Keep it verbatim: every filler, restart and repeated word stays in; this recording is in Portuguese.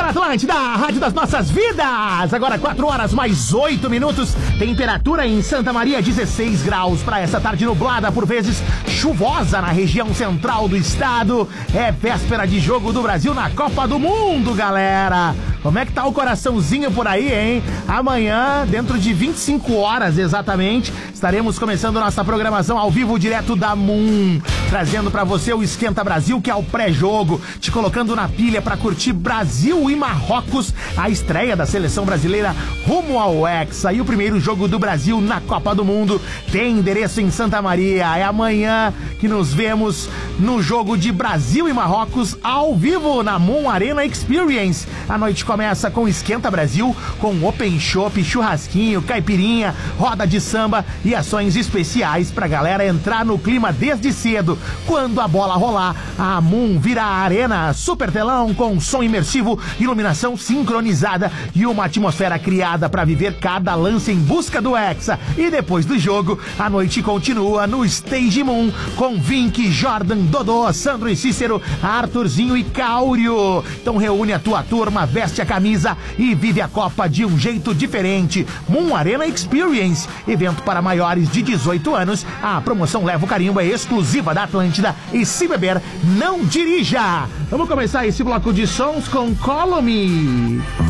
Está na Atlântida, a rádio das nossas vidas. Agora quatro horas mais oito minutos. Temperatura em Santa Maria dezesseis graus para essa tarde nublada, por vezes chuvosa na região central do estado. É véspera de jogo do Brasil na Copa do Mundo, galera. Como é que tá o coraçãozinho por aí, hein? Amanhã, dentro de vinte e cinco horas exatamente, estaremos começando nossa programação ao vivo direto da Moon, trazendo pra você o Esquenta Brasil, que é o pré-jogo, te colocando na pilha pra curtir Brasil e Marrocos, a estreia da seleção brasileira rumo ao Hexa. E o primeiro jogo do Brasil na Copa do Mundo tem endereço em Santa Maria. É amanhã que nos vemos no jogo de Brasil e Marrocos ao vivo na Moon Arena Experience. A noite começa com Esquenta Brasil, com open chopp, churrasquinho, caipirinha, roda de samba e ações especiais pra galera entrar no clima desde cedo. Quando a bola rolar, a Moon vira a arena super telão com som imersivo, iluminação sincronizada e uma atmosfera criada pra viver cada lance em busca do Hexa. E depois do jogo, a noite continua no Stage Moon com Vink, Jordan, Dodô, Sandro e Cícero, Arthurzinho e Cáurio. Então reúne a tua turma, veste a camisa e vive a Copa de um jeito diferente. Moon Arena Experience, evento para maiores de dezoito anos. A promoção Leva o Carimbo é exclusiva da Atlântida e se beber, não dirija. Vamos começar esse bloco de sons com Color Me.